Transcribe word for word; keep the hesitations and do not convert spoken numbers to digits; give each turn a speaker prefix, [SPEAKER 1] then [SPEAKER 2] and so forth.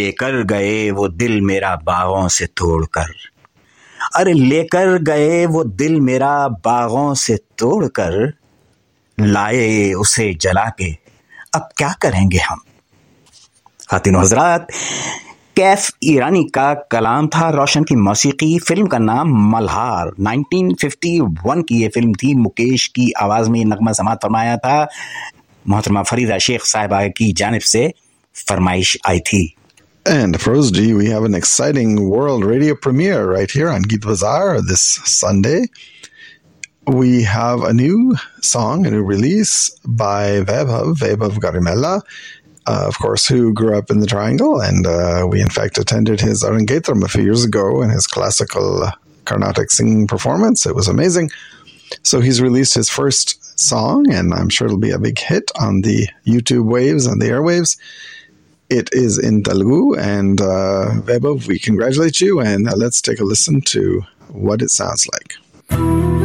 [SPEAKER 1] लेकर गए वो दिल मेरा बागों से तोड़कर, अरे लेकर गए वो दिल मेरा बागों से तोड़कर, लाए उसे जला के अब क्या करेंगे हम। खातिन हज़रात, कैफ ईरानी का कलाम था, रोशन की मौसीकी, फिल्म का नाम मल्हार, नाइनटीन फिफ्टी वन की ये फिल्म थी। मुकेश की आवाज़ में नगमा समात फरमाया था। मोहतरमा फरीदा शेख साहिबा की जानिब से फरमाइश आई थी।
[SPEAKER 2] And Firozji, we have an exciting world radio premiere right here on Geet Bazaar this Sunday. We have a new song, a new release by Vaibhav, Vaibhav Garimella, uh, of course, who grew up in the Triangle, and uh, we in fact attended his Arangetram a few years ago in his classical Carnatic singing performance. It was amazing. So he's released his first song, and I'm sure it'll be a big hit on the YouTube waves and the airwaves. It is in Telugu, and uh, Vaibhav, we congratulate you, and uh, let's take a listen to what it sounds like.